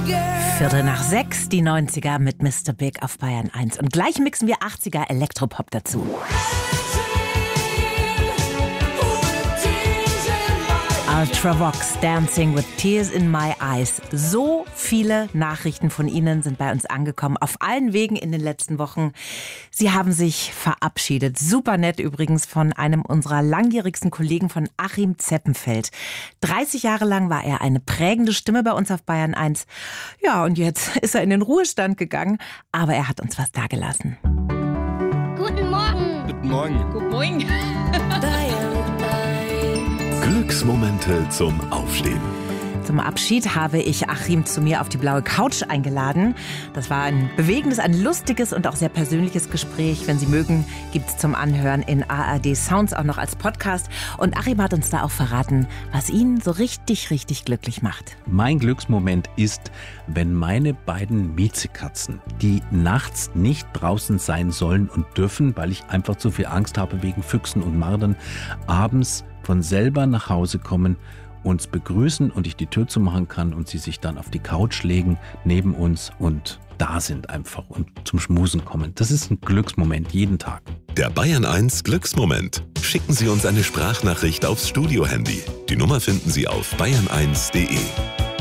5:45, die 90er mit Mr. Big auf Bayern 1. Und gleich mixen wir 80er Elektropop dazu. Ultravox, Dancing with Tears in My Eyes. So viele Nachrichten von Ihnen sind bei uns angekommen, auf allen Wegen in den letzten Wochen. Sie haben sich verabschiedet. Super nett übrigens von einem unserer langjährigsten Kollegen, von Achim Zeppenfeld. 30 Jahre lang war er eine prägende Stimme bei uns auf Bayern 1. Ja, und jetzt ist er in den Ruhestand gegangen, aber er hat uns was dagelassen. Guten Morgen. Guten Morgen. Guten Morgen. Glücksmomente zum Aufstehen. Zum Abschied habe ich Achim zu mir auf die blaue Couch eingeladen. Das war ein bewegendes, ein lustiges und auch sehr persönliches Gespräch. Wenn Sie mögen, gibt es zum Anhören in ARD Sounds auch noch als Podcast. Und Achim hat uns da auch verraten, was ihn so richtig, richtig glücklich macht. Mein Glücksmoment ist, wenn meine beiden Miezekatzen, die nachts nicht draußen sein sollen und dürfen, weil ich einfach zu viel Angst habe wegen Füchsen und Mardern, abends von selber nach Hause kommen, uns begrüßen und ich die Tür zumachen kann und sie sich dann auf die Couch legen, neben uns und da sind einfach und zum Schmusen kommen. Das ist ein Glücksmoment jeden Tag. Der Bayern 1 Glücksmoment. Schicken Sie uns eine Sprachnachricht aufs Studio-Handy. Die Nummer finden Sie auf bayern1.de.